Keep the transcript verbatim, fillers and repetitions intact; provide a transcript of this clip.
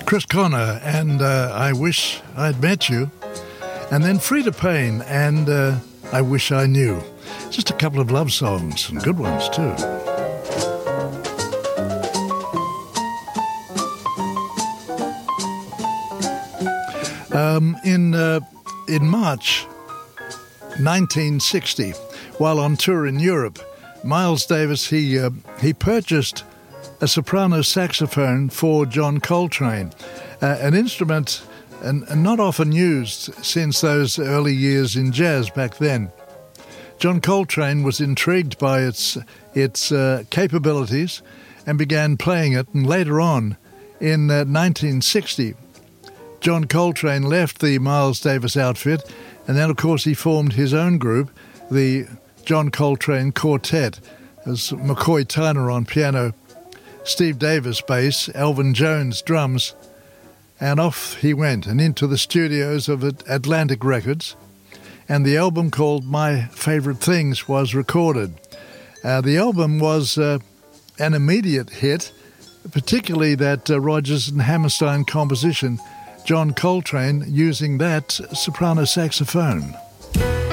Chris Connor and uh, I Wish I'd Met You, and then Frida Payne and uh, I Wish I Knew. Just a couple of love songs, and good ones too. Um, in uh, in March nineteen sixty, while on tour in Europe, Miles Davis he uh, he purchased a soprano saxophone for John Coltrane, uh, an instrument and, and not often used since those early years in jazz back then. John Coltrane was intrigued by its its uh, capabilities and began playing it, and later on, in uh, nineteen sixty, John Coltrane left the Miles Davis outfit, and then, of course, he formed his own group, the John Coltrane Quartet, as McCoy Tyner on piano, Steve Davis bass, Elvin Jones drums, and off he went and into the studios of Atlantic Records, and the album called My Favorite Things was recorded. Uh, the album was uh, an immediate hit, particularly that uh, Rodgers and Hammerstein composition, John Coltrane using that soprano saxophone.